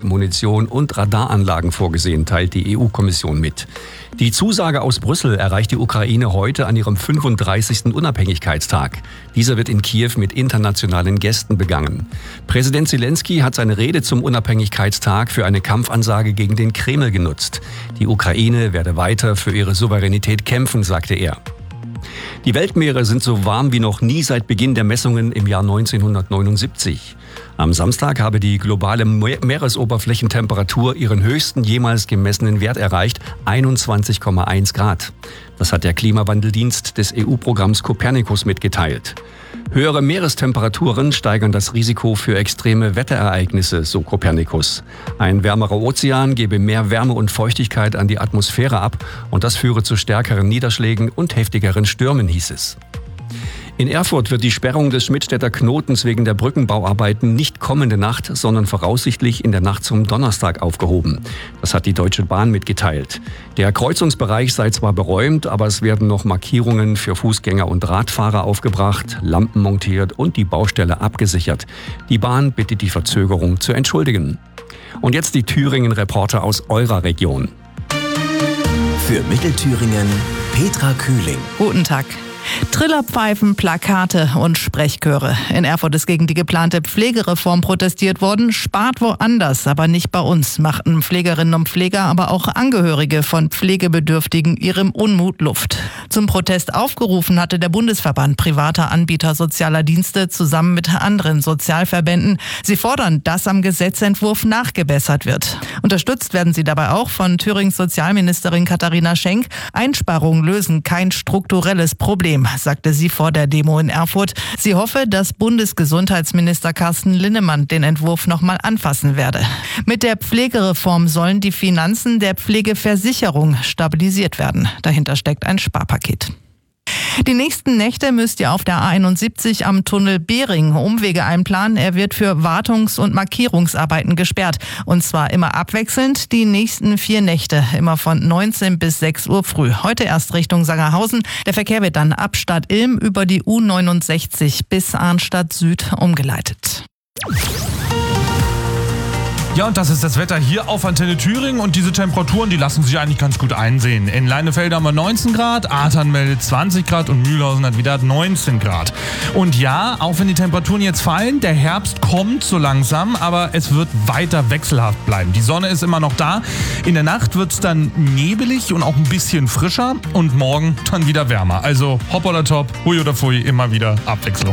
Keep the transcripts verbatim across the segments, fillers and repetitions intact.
Munition und Radaranlagen vorgesehen, teilt die E U-Kommission mit. Die Zusage aus Brüssel erreicht die Ukraine heute an ihrem fünfunddreißigsten Unabhängigkeitstag. Dieser wird in Kiew mit internationalen Gästen begangen. Präsident Zelensky hat seine Rede zum Unabhängigkeitstag für eine Kampfansage gegen den Kreml genutzt. Die Ukraine werde weiter für ihre Souveränität kämpfen, sagte er. Die Weltmeere sind so warm wie noch nie seit Beginn der Messungen im Jahr neunzehnhundertneunundsiebzig. Am Samstag habe die globale Meeresoberflächentemperatur ihren höchsten jemals gemessenen Wert erreicht, einundzwanzig Komma eins Grad. Das hat der Klimawandeldienst des E U-Programms Copernicus mitgeteilt. Höhere Meerestemperaturen steigern das Risiko für extreme Wetterereignisse, so Copernicus. Ein wärmerer Ozean gebe mehr Wärme und Feuchtigkeit an die Atmosphäre ab und das führe zu stärkeren Niederschlägen und heftigeren Stürmen, hieß es. In Erfurt wird die Sperrung des Schmidtstädter Knotens wegen der Brückenbauarbeiten nicht kommende Nacht, sondern voraussichtlich in der Nacht zum Donnerstag aufgehoben. Das hat die Deutsche Bahn mitgeteilt. Der Kreuzungsbereich sei zwar beräumt, aber es werden noch Markierungen für Fußgänger und Radfahrer aufgebracht, Lampen montiert und die Baustelle abgesichert. Die Bahn bittet die Verzögerung zu entschuldigen. Und jetzt die Thüringen-Reporter aus eurer Region. Für Mittelthüringen Petra Kühling. Guten Tag. Trillerpfeifen, Plakate und Sprechchöre. In Erfurt ist gegen die geplante Pflegereform protestiert worden. Spart woanders, aber nicht bei uns, machten Pflegerinnen und Pfleger, aber auch Angehörige von Pflegebedürftigen ihrem Unmut Luft. Zum Protest aufgerufen hatte der Bundesverband privater Anbieter sozialer Dienste zusammen mit anderen Sozialverbänden. Sie fordern, dass am Gesetzentwurf nachgebessert wird. Unterstützt werden sie dabei auch von Thürings Sozialministerin Katharina Schenk. Einsparungen lösen kein strukturelles Problem, sagte sie vor der Demo in Erfurt. Sie hoffe, dass Bundesgesundheitsminister Carsten Linnemann den Entwurf noch mal anfassen werde. Mit der Pflegereform sollen die Finanzen der Pflegeversicherung stabilisiert werden. Dahinter steckt ein Sparpaket. Die nächsten Nächte müsst ihr auf der A einundsiebzig am Tunnel Behring Umwege einplanen. Er wird für Wartungs- und Markierungsarbeiten gesperrt. Und zwar immer abwechselnd die nächsten vier Nächte, immer von neunzehn bis sechs Uhr früh. Heute erst Richtung Sangerhausen. Der Verkehr wird dann ab Stadt Ilm über die U neunundsechzig bis Arnstadt Süd umgeleitet. Ja, und das ist das Wetter hier auf Antenne Thüringen und diese Temperaturen, die lassen sich eigentlich ganz gut einsehen. In Leinefelde haben wir neunzehn Grad, Ahrtal meldet zwanzig Grad und Mühlhausen hat wieder neunzehn Grad. Und ja, auch wenn die Temperaturen jetzt fallen, der Herbst kommt so langsam, aber es wird weiter wechselhaft bleiben. Die Sonne ist immer noch da. In der Nacht wird es dann nebelig und auch ein bisschen frischer und morgen dann wieder wärmer. Also hopp oder top, hui oder pfui, immer wieder Abwechslung.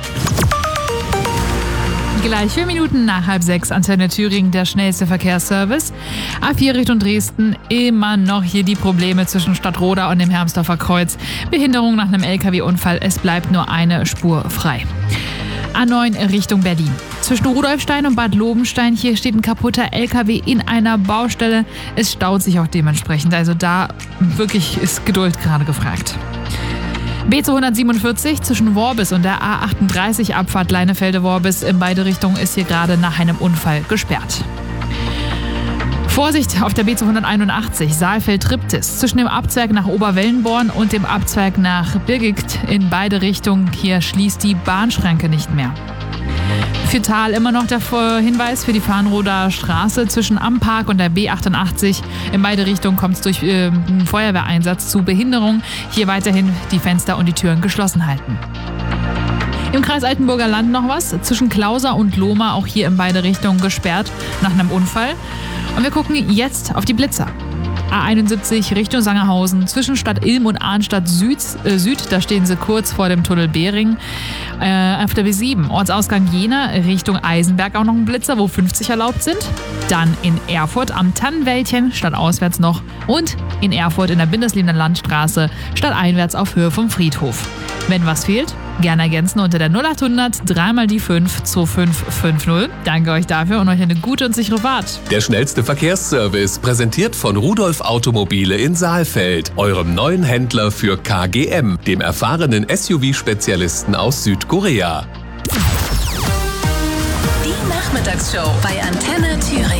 Gleich vier Minuten nach halb sechs, Antenne Thüringen, der schnellste Verkehrsservice. A vier Richtung Dresden, immer noch hier die Probleme zwischen Stadtroda und dem Hermsdorfer Kreuz. Behinderung nach einem L K W-Unfall, es bleibt nur eine Spur frei. A neun Richtung Berlin. Zwischen Rudolfstein und Bad Lobenstein, hier steht ein kaputter L K W in einer Baustelle. Es staut sich auch dementsprechend, also da wirklich ist Geduld gerade gefragt. B zweihundertsiebenundvierzig zwischen Worbis und der A achtunddreißig Abfahrt Leinefelde-Worbis in beide Richtungen ist hier gerade nach einem Unfall gesperrt. Vorsicht auf der B zweihunderteinundachtzig Saalfeld-Triptis zwischen dem Abzweig nach Oberwellenborn und dem Abzweig nach Birgit in beide Richtungen. Hier schließt die Bahnschranke nicht mehr. Für Thal immer noch der Hinweis für die Farnroder Straße zwischen Ampark und der B achtundachtzig. In beide Richtungen kommt es durch äh, einen Feuerwehreinsatz zu Behinderung. Hier weiterhin die Fenster und die Türen geschlossen halten. Im Kreis Altenburger Land noch was. Zwischen Klauser und Lohmar, auch hier in beide Richtungen gesperrt nach einem Unfall. Und wir gucken jetzt auf die Blitzer. A einundsiebzig Richtung Sangerhausen, zwischen Stadt Ilm und Arnstadt Süd, äh, Süd, da stehen sie kurz vor dem Tunnel Behring. Äh, auf der B sieben, Ortsausgang Jena, Richtung Eisenberg auch noch ein Blitzer, wo fünfzig erlaubt sind. Dann in Erfurt am Tannenwäldchen, stadtauswärts noch. Und in Erfurt in der Bindesliebener Landstraße, stadteinwärts auf Höhe vom Friedhof. Wenn was fehlt, gerne ergänzen unter der null achthundert drei mal die fünf zwei fünf fünf null. Danke euch dafür und euch eine gute und sichere Fahrt. Der schnellste Verkehrsservice, präsentiert von Rudolf Automobile in Saalfeld, eurem neuen Händler für K G M, dem erfahrenen S U V-Spezialisten aus Südkorea. Die Nachmittagsshow bei Antenne Thüringen.